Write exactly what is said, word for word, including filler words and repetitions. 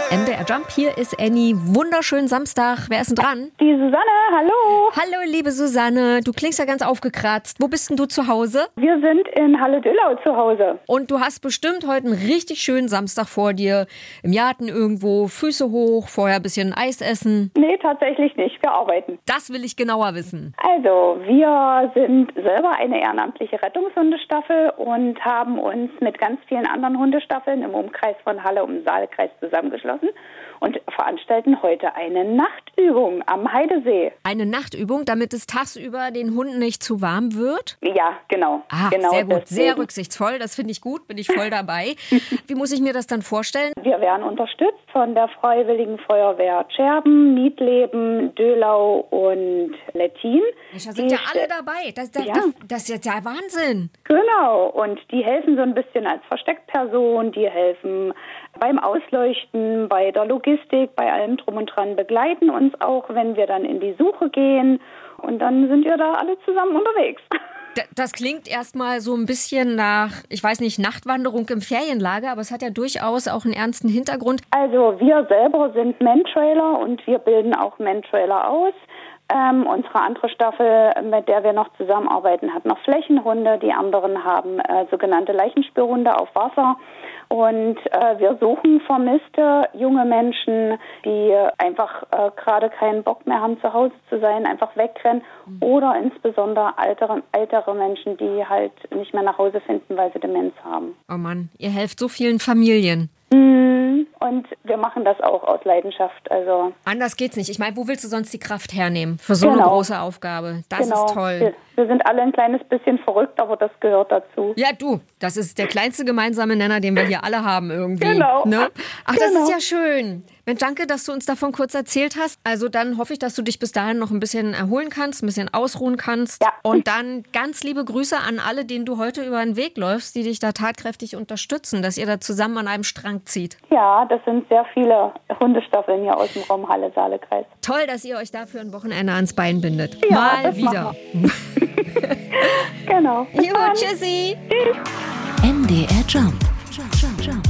M D R Jump, hier ist Annie. Wunderschönen Samstag. Wer ist denn dran? Die Susanne, hallo. Hallo, liebe Susanne. Du klingst ja ganz aufgekratzt. Wo bist denn du zu Hause? Wir sind in Halle-Düllau zu Hause. Und du hast bestimmt heute einen richtig schönen Samstag vor dir. Im Garten irgendwo, Füße hoch, vorher ein bisschen Eis essen. Nee, tatsächlich nicht. Wir arbeiten. Das will ich genauer wissen. Also, wir sind selber eine ehrenamtliche Rettungshundestaffel und haben uns mit ganz vielen anderen Hundestaffeln im Umkreis von Halle um den Saalekreis zusammengeschlossen und veranstalten heute eine Nachtübung am Heidesee. Eine Nachtübung, damit es tagsüber den Hunden nicht zu warm wird? Ja, genau. Ah, genau sehr gut, deswegen. sehr rücksichtsvoll. Das finde ich gut, bin ich voll dabei. Wie muss ich mir das dann vorstellen? Wir werden unterstützt von der Freiwilligen Feuerwehr Scherben, Niedleben, Dölau und Lettin. Da sind ja alle dabei. Das, das, ja. das, das ist jetzt ja Wahnsinn. Genau, und die helfen so ein bisschen als Versteckperson, die helfen beim Ausleuchten, bei der Logistik, bei allem drum und dran, begleiten uns auch, wenn wir dann in die Suche gehen und dann sind wir da alle zusammen unterwegs. Das klingt erstmal so ein bisschen nach, ich weiß nicht, Nachtwanderung im Ferienlager, aber es hat ja durchaus auch einen ernsten Hintergrund. Also wir selber sind Mantrailer und wir bilden auch Mantrailer aus. Ähm, unsere andere Staffel, mit der wir noch zusammenarbeiten, hat noch Flächenhunde. Die anderen haben äh, sogenannte Leichenspürhunde auf Wasser. Und äh, wir suchen vermisste junge Menschen, die einfach äh, gerade keinen Bock mehr haben, zu Hause zu sein, einfach wegrennen. Mhm. Oder insbesondere ältere, ältere Menschen, die halt nicht mehr nach Hause finden, weil sie Demenz haben. Oh Mann, ihr helft so vielen Familien. Mhm. Und wir machen das auch aus Leidenschaft. Also anders geht's nicht. Ich meine, wo willst du sonst die Kraft hernehmen für so genau. eine große Aufgabe? Das genau. ist toll. Wir, wir sind alle ein kleines bisschen verrückt, aber das gehört dazu. Ja, du, das ist der kleinste gemeinsame Nenner, den wir hier alle haben irgendwie. Genau. Ne? Ach, genau. das ist ja schön. Mensch, danke, dass du uns davon kurz erzählt hast. Also dann hoffe ich, dass du dich bis dahin noch ein bisschen erholen kannst, ein bisschen ausruhen kannst. Ja. Und dann ganz liebe Grüße an alle, denen du heute über den Weg läufst, die dich da tatkräftig unterstützen, dass ihr da zusammen an einem Strang zieht. Ja, das sind sehr viele Hundestaffeln hier aus dem Raum Halle-Saale-Kreis. Toll, dass ihr euch dafür ein Wochenende ans Bein bindet. Ja, Mal das wieder. Genau. Jo, tschüssi. Tschüss. M D R Jump. Jump, Jump, Jump.